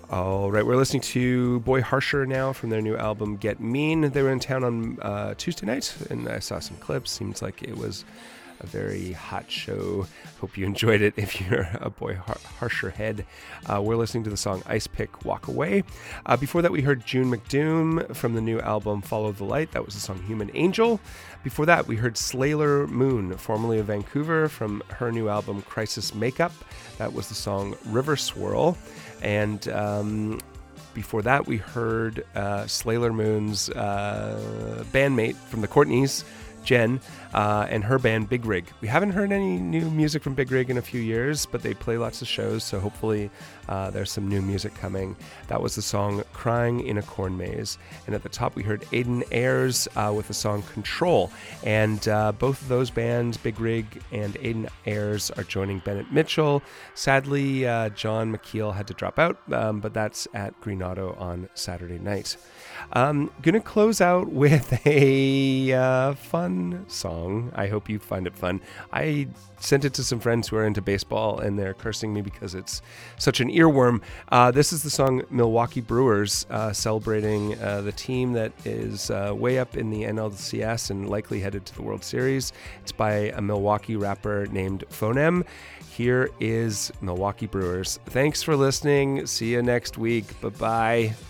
All right, we're listening to Boy Harsher now from their new album Get Mean. They were in town on Tuesday night, and I saw some clips. Seems like it was a very hot show. Hope you enjoyed it if you're a Boy Harsher head. We're listening to the song Ice Pick Walk Away. Before that, we heard June McDoom from the new album Follow the Light. That was the song Human Angel. Before that, we heard Slayer Moon, formerly of Vancouver, from her new album Crisis Makeup. That was the song River Swirl. And before that, we heard Slayer Moon's bandmate from the Courtneys, Jen, and her band Big Rig. We haven't heard any new music from Big Rig in a few years, but they play lots of shows, so hopefully there's some new music coming. That was the song Crying in a Corn Maze. And at the top, we heard Aiden Ayres with the song Control. And both of those bands, Big Rig and Aiden Ayres, are joining Bennett Mitchell. Sadly, John McKeel had to drop out, but that's at Green Auto on Saturday night. Gonna close out with a fun song. I hope you find it fun. I sent it to some friends who are into baseball, and they're cursing me because it's such an earworm. This is the song Milwaukee Brewers, celebrating the team that is way up in the NLCS and likely headed to the World Series. It's by a Milwaukee rapper named Phonem. Here is Milwaukee Brewers. Thanks for listening. See you next week. Bye-bye.